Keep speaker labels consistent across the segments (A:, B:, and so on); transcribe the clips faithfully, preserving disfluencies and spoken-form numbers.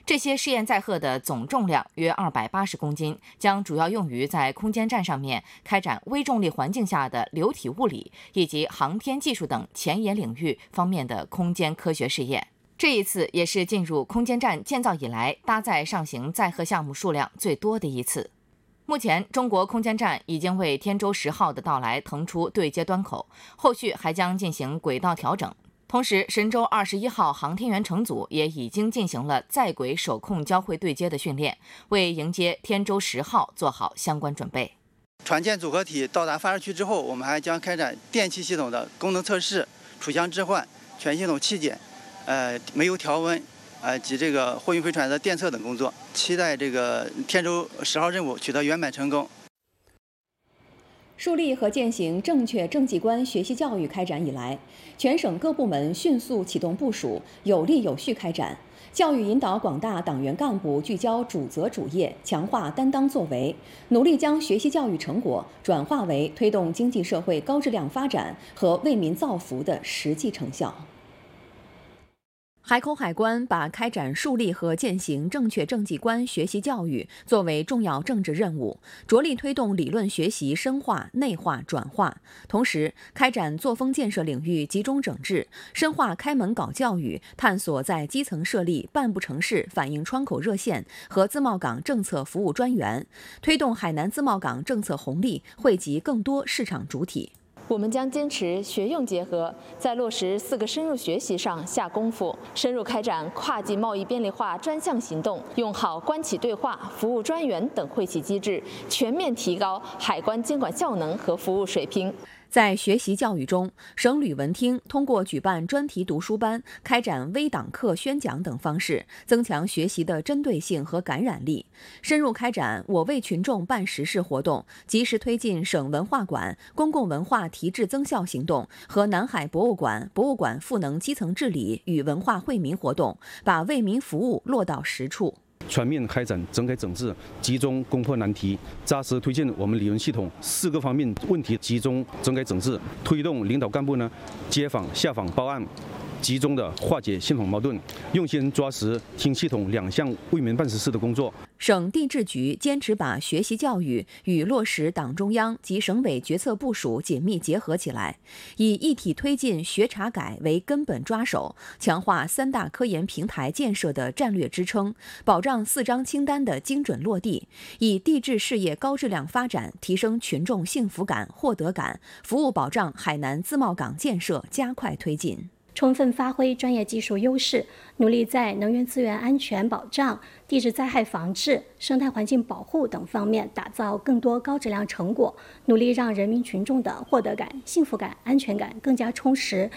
A: 这些试验载荷的总重量约二百八十公斤，将主要用于在空间站上面开展微重力环境下的流体物理以及航天技术等前沿领域方面的空间科学试验。这一次也是进入空间站建造以来搭载上行载荷项目数量最多的一次。目前，中国空间站已经为天舟十号的到来腾出对接端口，后续还将进行轨道调整。同时，神舟二十一号航天员乘组也已经进行了在轨手控交会对接的训练，为迎接天舟十号做好相关准备。
B: 船舰组合体到达发射区之后，我们还将开展电气系统的功能测试、储箱置换、全系统气检、呃煤油调温、呃及这个货运飞船的电测等工作，期待这个天舟十号任务取得圆满成功。
C: 树立和践行正确政绩观学习教育开展以来，全省各部门迅速启动部署，有力有序开展。教育引导广大党员干部聚焦主责主业，强化担当作为，努力将学习教育成果转化为推动经济社会高质量发展和为民造福的实际成效。海口海关把开展树立和践行正确政绩观学习教育作为重要政治任务，着力推动理论学习深化、内化、转化，同时开展作风建设领域集中整治，深化开门搞教育，探索在基层设立办不成事反映窗口热线和自贸港政策服务专员，推动海南自贸港政策红利惠及更多市场主体。
D: 我们将坚持学用结合，在落实四个深入学习上下功夫，深入开展跨境贸易便利化专项行动，用好关企对话、服务专员等惠企机制，全面提高海关监管效能和服务水平。
C: 在学习教育中，省旅文厅通过举办专题读书班、开展微党课宣讲等方式，增强学习的针对性和感染力，深入开展我为群众办实事活动，及时推进省文化馆公共文化提质增效行动和南海博物馆博物馆赋能基层治理与文化惠民活动，把为民服务落到实处。
E: 全面开展整改整治，集中攻破难题，扎实推进我们理论系统四个方面问题集中整改整治，推动领导干部呢接访下访报案，集中的化解信访矛盾，用心抓实听系统两项为民办实事的工作。
C: 省地质局坚持把学习教育与落实党中央及省委决策部署紧密结合起来，以一体推进学查改为根本抓手，强化三大科研平台建设的战略支撑，保障四张清单的精准落地，以地质事业高质量发展提升群众幸福感、获得感，服务保障海南自贸港建设加快推进。
F: 充分发挥专业技术优势，努力在能源资源安全保障、地质灾害防治、生态环境保护等方面打造更多高质量成果，努力让人民群众的获得感、幸福感、安全感更加充实。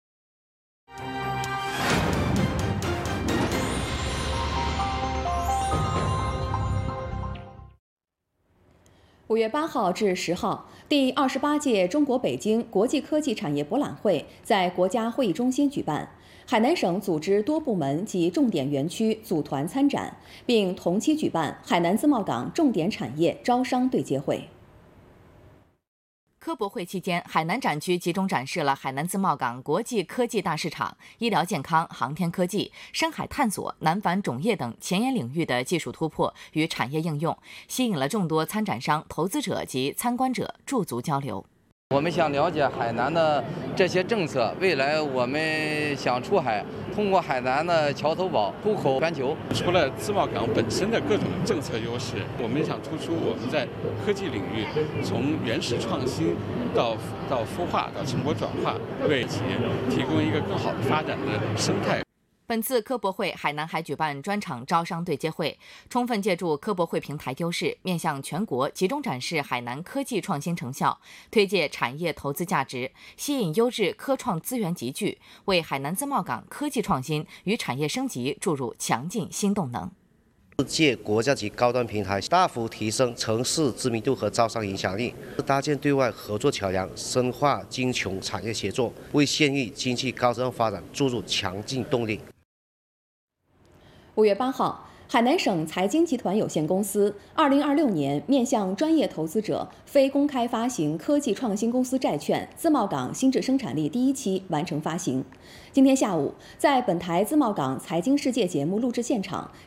F: 五月八号至十号，第二十八届中国北京国际科技产业博览会在国家会议中心举办。海南省组织多部门及重点园区组团参展，并同期举办海南自贸港重点产业招商对接会。
A: 科博会期间，海南展区集中展示了海南自贸港国际科技大市场、医疗健康、航天科技、深海探索、南返种业等前沿领域的技术突破与产业应用，吸引了众多参展商、投资者及参观者驻足交流。
G: 我们想了解海南的这些政策，未来我们想出海，通过海南的桥头堡出口全球。
H: 除了自贸港本身的各种政策优势，我们想突出我们在科技领域从原始创新到到孵化到成果转化，为企业提供一个更好的发展的生态。
A: 本次科博会，海南还举办专场招商对接会，充分借助科博会平台优势，面向全国集中展示海南科技创新成效，推介产业投资价值，吸引优质科创资源集聚，为海南自贸港科技创新与产业升级注入强劲新动能。
I: 借国家级高端平台，大幅提升城市知名度和招商影响力，搭建对外合作桥梁，深化京琼产业协作，为县域经济高质量发展注入强劲动力。
F: 五月八号，海南省财经集团有限公司二零二六年面向专业投资者非公开发行科技创新公司债券自贸港新质生产力第一期完成发行。今天下午，在本台自贸港财经世界节目录制现场，